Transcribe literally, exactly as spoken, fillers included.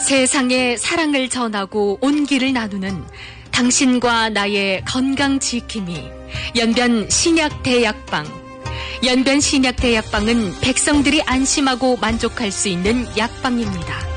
세상에 사랑을 전하고 온기를 나누는 당신과 나의 건강 지킴이 연변 신약대약방. 연변 신약대약방은 백성들이 안심하고 만족할 수 있는 약방입니다.